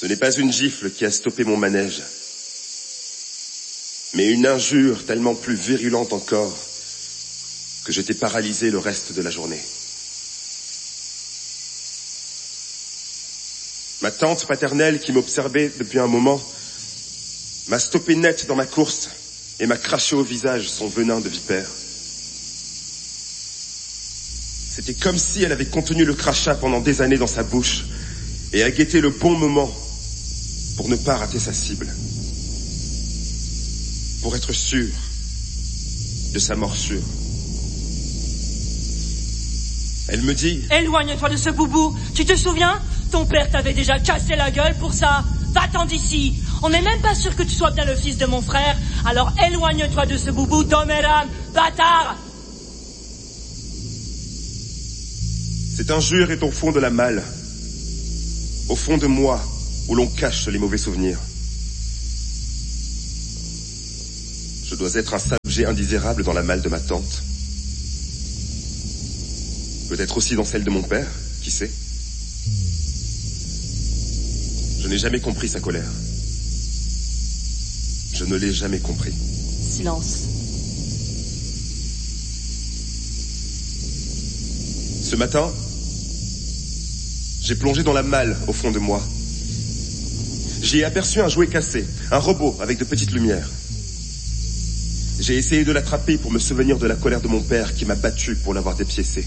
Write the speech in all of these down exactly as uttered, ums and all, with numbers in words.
Ce n'est pas une gifle qui a stoppé mon manège, mais une injure tellement plus virulente encore que j'étais paralysé le reste de la journée. Ma tante paternelle, qui m'observait depuis un moment, m'a stoppé net dans ma course et m'a craché au visage son venin de vipère. C'était comme si elle avait contenu le crachat pendant des années dans sa bouche et a guetté le bon moment pour ne pas rater sa cible. Pour être sûr de sa morsure. Elle me dit... Éloigne-toi de ce boubou. Tu te souviens? Ton père t'avait déjà cassé la gueule pour ça. Va-t'en d'ici. On n'est même pas sûr que tu sois bien le fils de mon frère. Alors éloigne-toi de ce boubou, Doméram, bâtard. Cette injure est au fond de la malle. Au fond de moi, où l'on cache les mauvais souvenirs. Je dois être un sale objet indésirable dans la malle de ma tante. Peut-être aussi dans celle de mon père, qui sait. Je n'ai jamais compris sa colère. Je ne l'ai jamais compris. Silence. Ce matin, j'ai plongé dans la malle au fond de moi. J'y ai aperçu un jouet cassé, un robot avec de petites lumières. J'ai essayé de l'attraper pour me souvenir de la colère de mon père qui m'a battu pour l'avoir dépiécé.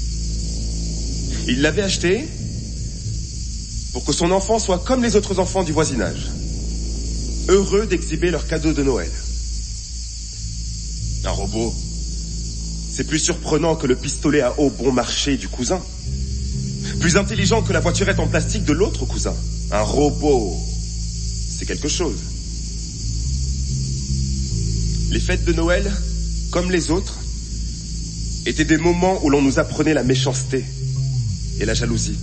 Il l'avait acheté pour que son enfant soit comme les autres enfants du voisinage, heureux d'exhiber leurs cadeaux de Noël. Un robot, c'est plus surprenant que le pistolet à eau bon marché du cousin. Plus intelligent que la voiturette en plastique de l'autre cousin. Un robot, c'est quelque chose. Les fêtes de Noël, comme les autres, étaient des moments où l'on nous apprenait la méchanceté et la jalousie.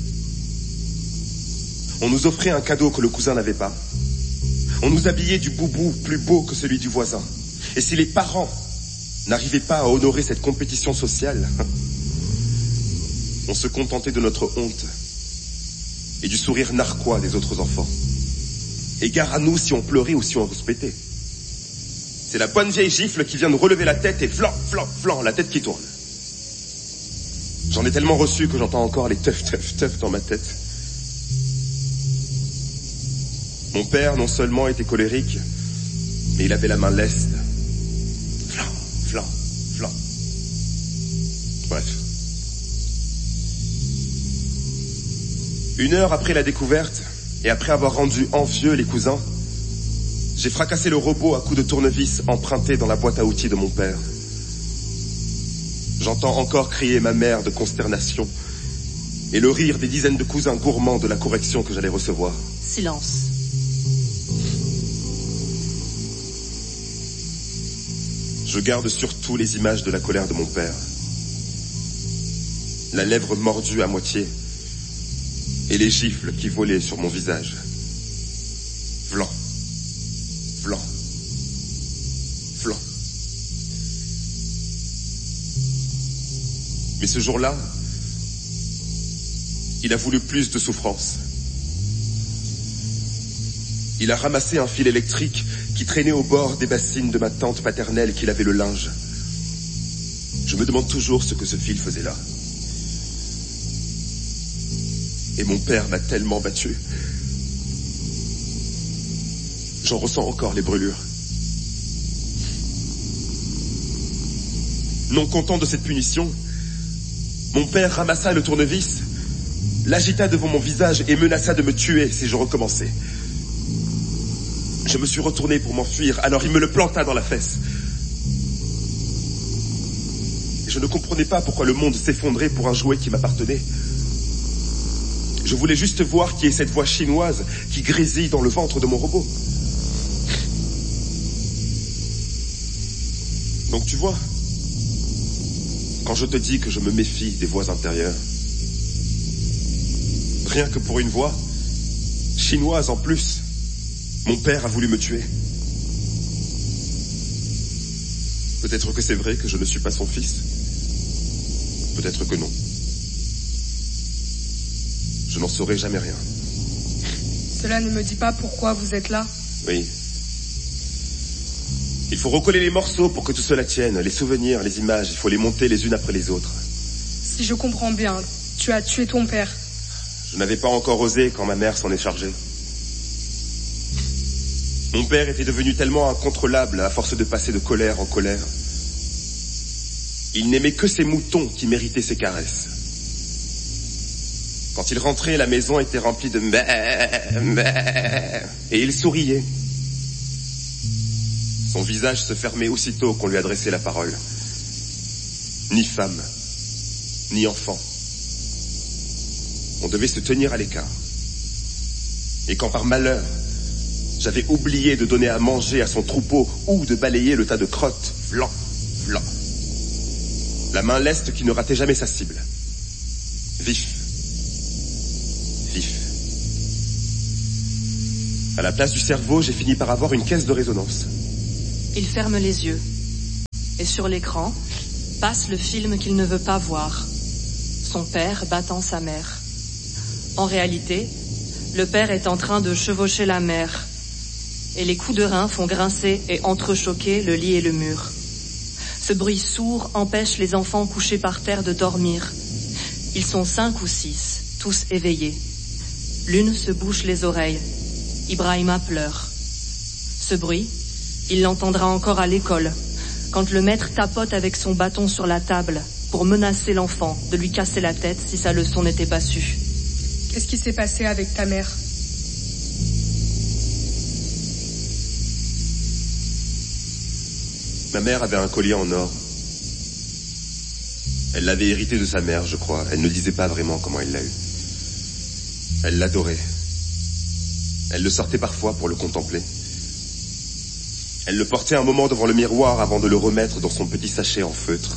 On nous offrait un cadeau que le cousin n'avait pas. On nous habillait du boubou plus beau que celui du voisin. Et si les parents n'arrivaient pas à honorer cette compétition sociale, on se contentait de notre honte et du sourire narquois des autres enfants. Et gare à nous si on pleurait ou si on rouspétait. C'est la bonne vieille gifle qui vient nous relever la tête et flan, flan, flan, la tête qui tourne. J'en ai tellement reçu que j'entends encore les teuf, teuf, teuf dans ma tête. Mon père, non seulement était colérique, mais il avait la main leste. Flan, flan, flan. Bref. Une heure après la découverte, et après avoir rendu envieux les cousins, j'ai fracassé le robot à coups de tournevis emprunté dans la boîte à outils de mon père. J'entends encore crier ma mère de consternation et le rire des dizaines de cousins gourmands de la correction que j'allais recevoir. Silence. Je garde surtout les images de la colère de mon père. La lèvre mordue à moitié et les gifles qui volaient sur mon visage. Vlan. Vlan. Vlan. Mais ce jour-là, il a voulu plus de souffrance. Il a ramassé un fil électrique qui traînait au bord des bassines de ma tante paternelle qui lavait le linge. Je me demande toujours ce que ce fil faisait là. Et mon père m'a tellement battu. J'en ressens encore les brûlures. Non content de cette punition, mon père ramassa le tournevis, l'agita devant mon visage et menaça de me tuer si je recommençais. Je me suis retourné pour m'enfuir, alors il me le planta dans la fesse. Et je ne comprenais pas pourquoi le monde s'effondrait pour un jouet qui m'appartenait. Je voulais juste voir qui est cette voix chinoise qui grésille dans le ventre de mon robot. Donc tu vois, quand je te dis que je me méfie des voix intérieures, rien que pour une voix, chinoise en plus, mon père a voulu me tuer. Peut-être que c'est vrai que je ne suis pas son fils. Peut-être que non. Je n'en saurai jamais rien. Cela ne me dit pas pourquoi vous êtes là. Oui. Il faut recoller les morceaux pour que tout cela tienne. Les souvenirs, les images, il faut les monter les unes après les autres. Si je comprends bien, tu as tué ton père. Je n'avais pas encore osé quand ma mère s'en est chargée. Mon père était devenu tellement incontrôlable à force de passer de colère en colère. Il n'aimait que ses moutons qui méritaient ses caresses. Quand il rentrait, la maison était remplie de mè, mè, et il souriait. Son visage se fermait aussitôt qu'on lui adressait la parole. Ni femme, ni enfant. On devait se tenir à l'écart. Et quand par malheur, j'avais oublié de donner à manger à son troupeau ou de balayer le tas de crottes, vlan, vlan. La main leste qui ne ratait jamais sa cible. Vif. Vif. À la place du cerveau, j'ai fini par avoir une caisse de résonance. Il ferme les yeux. Et sur l'écran, passe le film qu'il ne veut pas voir. Son père battant sa mère. En réalité, le père est en train de chevaucher la mère. Et les coups de rein font grincer et entrechoquer le lit et le mur. Ce bruit sourd empêche les enfants couchés par terre de dormir. Ils sont cinq ou six, tous éveillés. L'une se bouche les oreilles. Ibrahima pleure. Ce bruit, il l'entendra encore à l'école, quand le maître tapote avec son bâton sur la table pour menacer l'enfant de lui casser la tête si sa leçon n'était pas sue. Qu'est-ce qui s'est passé avec ta mère? Ma mère avait un collier en or. Elle l'avait hérité de sa mère, je crois. Elle ne disait pas vraiment comment elle l'a eu. Elle l'adorait. Elle le sortait parfois pour le contempler. Elle le portait un moment devant le miroir avant de le remettre dans son petit sachet en feutre.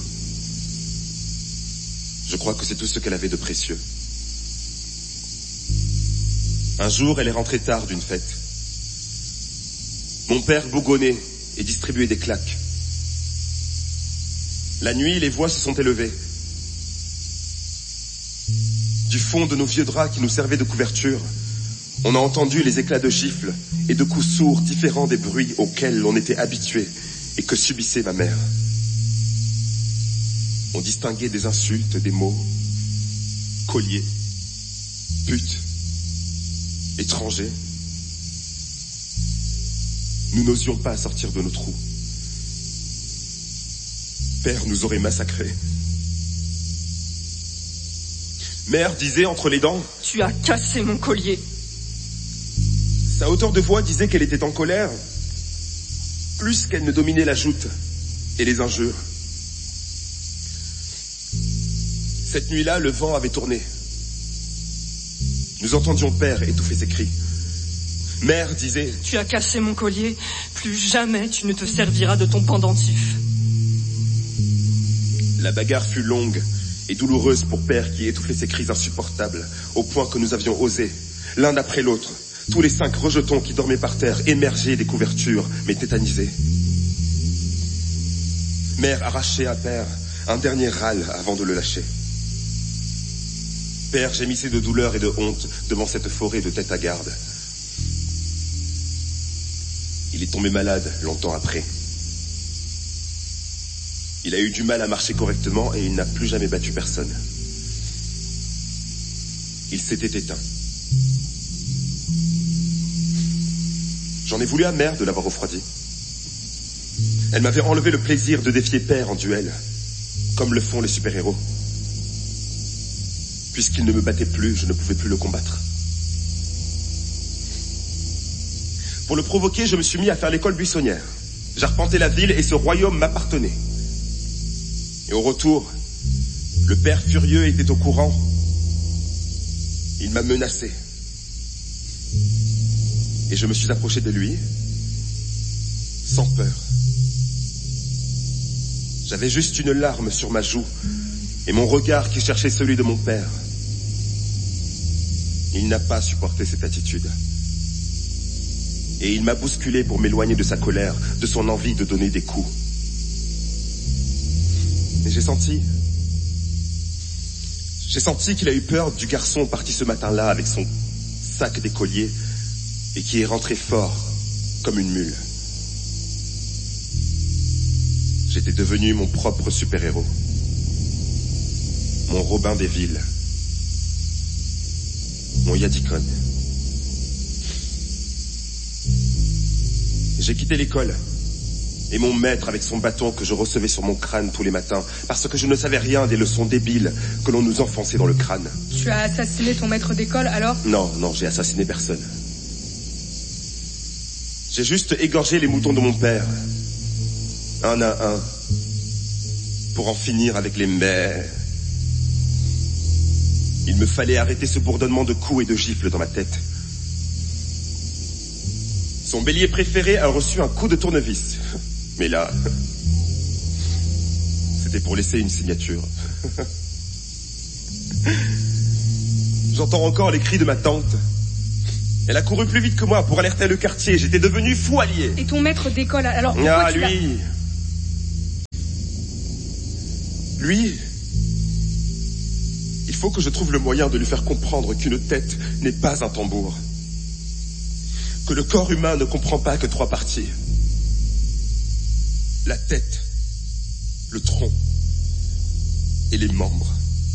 Je crois que c'est tout ce qu'elle avait de précieux. Un jour, elle est rentrée tard d'une fête. Mon père bougonnait et distribuait des claques. La nuit, les voix se sont élevées. Du fond de nos vieux draps qui nous servaient de couverture, on a entendu les éclats de gifles et de coups sourds différents des bruits auxquels l'on était habitué et que subissait ma mère. On distinguait des insultes, des mots, collier, pute, étranger. Nous n'osions pas sortir de nos trous. Père nous aurait massacrés. Mère disait entre les dents... Tu as cassé mon collier. Sa hauteur de voix disait qu'elle était en colère, plus qu'elle ne dominait la joute et les injures. Cette nuit-là, le vent avait tourné. Nous entendions Père étouffer ses cris. Mère disait... Tu as cassé mon collier, plus jamais tu ne te serviras de ton pendentif. La bagarre fut longue et douloureuse pour Père qui étouffait ses cris insupportables, au point que nous avions osé, l'un après l'autre, tous les cinq rejetons qui dormaient par terre, émerger des couvertures, mais tétanisés. Mère arrachait à Père un dernier râle avant de le lâcher. Père gémissait de douleur et de honte devant cette forêt de tête à garde. Il est tombé malade longtemps après. Il a eu du mal à marcher correctement et il n'a plus jamais battu personne. Il s'était éteint. J'en ai voulu à Mère de l'avoir refroidi. Elle m'avait enlevé le plaisir de défier Père en duel, comme le font les super-héros. Puisqu'il ne me battait plus, je ne pouvais plus le combattre. Pour le provoquer, je me suis mis à faire l'école buissonnière. J'arpentais la ville et ce royaume m'appartenait. Et au retour, le père furieux était au courant. Il m'a menacé. Et je me suis approché de lui, sans peur. J'avais juste une larme sur ma joue et mon regard qui cherchait celui de mon père. Il n'a pas supporté cette attitude. Et il m'a bousculé pour m'éloigner de sa colère, de son envie de donner des coups. Et j'ai senti... J'ai senti qu'il a eu peur du garçon parti ce matin-là avec son sac d'écolier et qui est rentré fort comme une mule. J'étais devenu mon propre super-héros. Mon Robin des villes. Mon Yadikon. J'ai quitté l'école et mon maître avec son bâton que je recevais sur mon crâne tous les matins parce que je ne savais rien des leçons débiles que l'on nous enfonçait dans le crâne. Tu as assassiné ton maître d'école alors? Non, non, j'ai assassiné personne. J'ai juste égorgé les moutons de mon père, un à un, pour en finir avec les mères. Il me fallait arrêter ce bourdonnement de coups et de gifles dans ma tête. Son bélier préféré a reçu un coup de tournevis. Mais là, c'était pour laisser une signature. J'entends encore les cris de ma tante. Elle a couru plus vite que moi pour alerter le quartier. J'étais devenu fou allié. Et ton maître d'école, alors pourquoi Ah, tu l'as... lui... Lui... Il faut que je trouve le moyen de lui faire comprendre qu'une tête n'est pas un tambour. Que le corps humain ne comprend pas que trois parties. La tête, le tronc et les membres.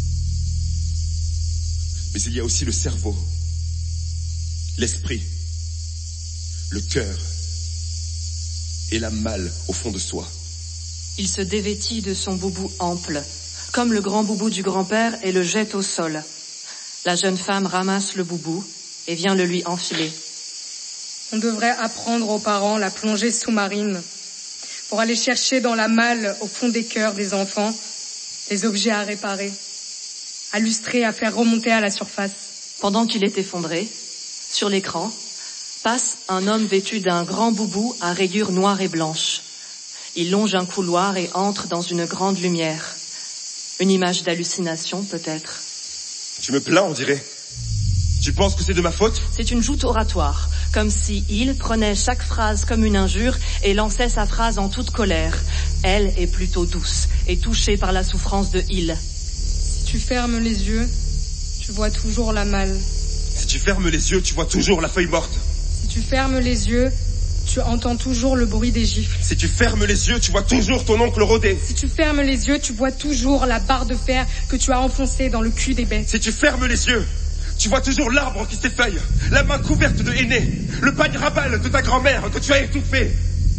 Mais il y a aussi le cerveau, l'esprit, le cœur et la malle au fond de soi. Il se dévêtit de son boubou ample, comme le grand boubou du grand-père, et le jette au sol. La jeune femme ramasse le boubou et vient le lui enfiler. On devrait apprendre aux parents la plongée sous-marine pour aller chercher dans la malle au fond des cœurs des enfants les objets à réparer, à lustrer, à faire remonter à la surface. Pendant qu'il est effondré, sur l'écran, passe un homme vêtu d'un grand boubou à rayures noires et blanches. Il longe un couloir et entre dans une grande lumière. Une image d'hallucination, peut-être. Tu me plains, on dirait. Tu penses que c'est de ma faute? C'est une joute oratoire, comme si il prenait chaque phrase comme une injure et lançait sa phrase en toute colère. Elle est plutôt douce et touchée par la souffrance de il. Si tu fermes les yeux, tu vois toujours la malle. Si tu fermes les yeux, tu vois toujours la feuille morte. Si tu fermes les yeux, tu entends toujours le bruit des gifles. Si tu fermes les yeux, tu vois toujours ton oncle rôder. Si tu fermes les yeux, tu vois toujours la barre de fer que tu as enfoncée dans le cul des bêtes. Si tu fermes les yeux, tu vois toujours l'arbre qui s'effeuille, la main couverte de henné, le pagne rabal de ta grand-mère que tu as étouffé.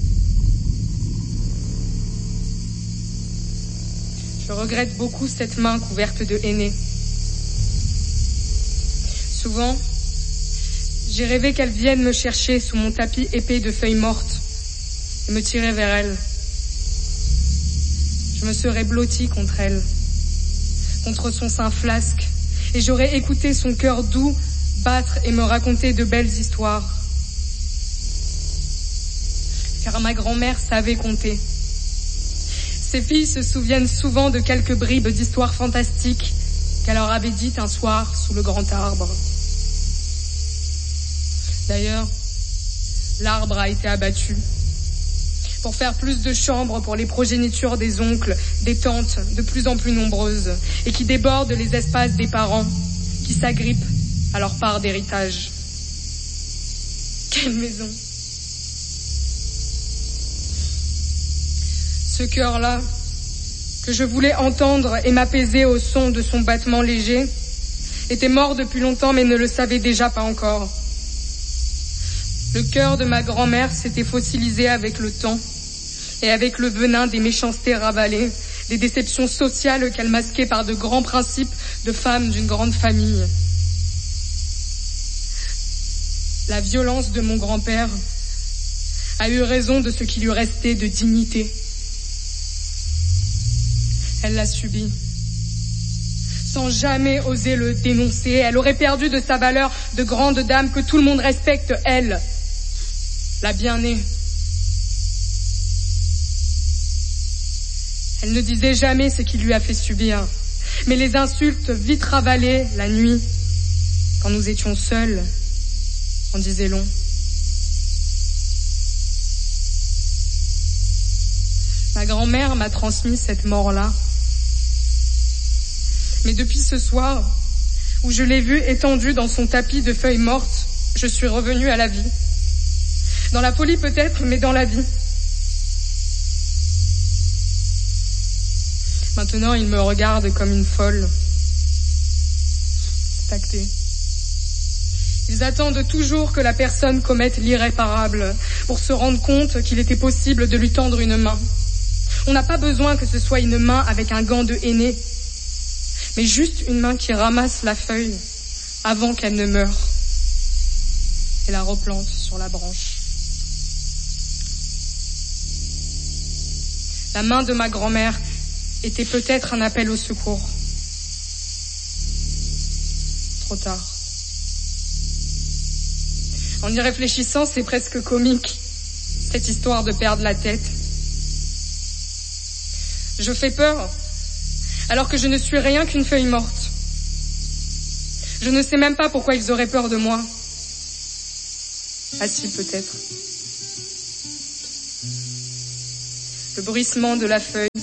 Je regrette beaucoup cette main couverte de henné. Souvent, j'ai rêvé qu'elle vienne me chercher sous mon tapis épais de feuilles mortes et me tirer vers elle. Je me serais blottie contre elle, contre son sein flasque, et j'aurais écouté son cœur doux battre et me raconter de belles histoires. Car ma grand-mère savait compter. Ses filles se souviennent souvent de quelques bribes d'histoires fantastiques qu'elle leur avait dites un soir sous le grand arbre. D'ailleurs, l'arbre a été abattu pour faire plus de chambres pour les progénitures des oncles, des tantes de plus en plus nombreuses et qui débordent les espaces des parents qui s'agrippent à leur part d'héritage. Quelle maison! Ce cœur-là, que je voulais entendre et m'apaiser au son de son battement léger, était mort depuis longtemps mais ne le savait déjà pas encore. Le cœur de ma grand-mère s'était fossilisé avec le temps et avec le venin des méchancetés ravalées, des déceptions sociales qu'elle masquait par de grands principes de femme d'une grande famille. La violence de mon grand-père a eu raison de ce qui lui restait de dignité. Elle l'a subi. Sans jamais oser le dénoncer, elle aurait perdu de sa valeur de grande dame que tout le monde respecte, elle, la bien-née. Elle ne disait jamais ce qui lui a fait subir, mais les insultes vite ravalées la nuit, quand nous étions seuls, en disaient long. Ma grand-mère m'a transmis cette mort-là. Mais depuis ce soir, où je l'ai vue étendue dans son tapis de feuilles mortes, je suis revenue à la vie. Dans la folie peut-être, mais dans la vie. Maintenant, ils me regardent comme une folle. Tactée. Ils attendent toujours que la personne commette l'irréparable pour se rendre compte qu'il était possible de lui tendre une main. On n'a pas besoin que ce soit une main avec un gant de henné, mais juste une main qui ramasse la feuille avant qu'elle ne meure et la replante sur la branche. La main de ma grand-mère était peut-être un appel au secours. Trop tard. En y réfléchissant, c'est presque comique, cette histoire de perdre la tête. Je fais peur, alors que je ne suis rien qu'une feuille morte. Je ne sais même pas pourquoi ils auraient peur de moi. Ah si, peut-être. Le bruissement de la feuille